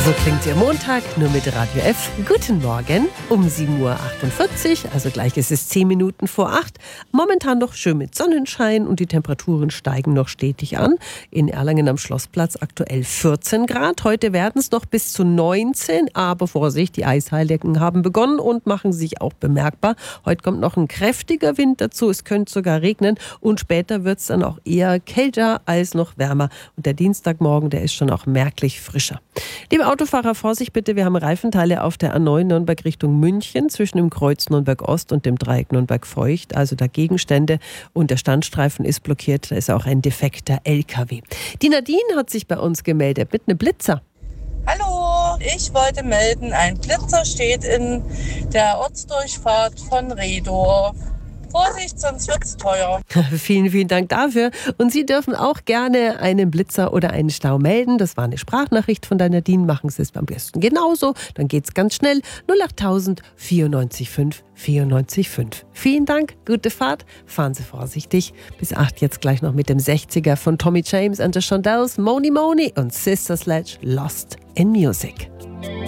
So klingt Ihr Montag, nur mit Radio F. Guten Morgen um 7.48 Uhr, also gleich ist es 10 Minuten vor 8. Momentan noch schön mit Sonnenschein und die Temperaturen steigen noch stetig an. In Erlangen am Schlossplatz aktuell 14 Grad. Heute werden es noch bis zu 19, aber Vorsicht, die Eisheiligen haben begonnen und machen sich auch bemerkbar. Heute kommt noch ein kräftiger Wind dazu, es könnte sogar regnen und später wird es dann auch eher kälter als noch wärmer. Und der Dienstagmorgen, der ist schon auch merklich frischer. Liebe Autofahrer, Vorsicht bitte, wir haben Reifenteile auf der A9 Nürnberg Richtung München zwischen dem Kreuz Nürnberg Ost und dem Dreieck Nürnberg Feucht, also da Gegenstände und der Standstreifen ist blockiert, da ist auch ein defekter LKW. Die Nadine hat sich bei uns gemeldet mit einem Blitzer. Hallo, ich wollte melden, ein Blitzer steht in der Ortsdurchfahrt von Rehdorf. Vorsicht, sonst wird's teuer. Vielen, vielen Dank dafür. Und Sie dürfen auch gerne einen Blitzer oder einen Stau melden. Das war eine Sprachnachricht von der Nadine. Machen Sie es am besten genauso. Dann geht's ganz schnell. 08000 94 5 94 5. Vielen Dank, gute Fahrt. Fahren Sie vorsichtig. Bis 8 jetzt gleich noch mit dem 60er von Tommy James and the Shondells, Moni Moni und Sister Sledge, Lost in Music.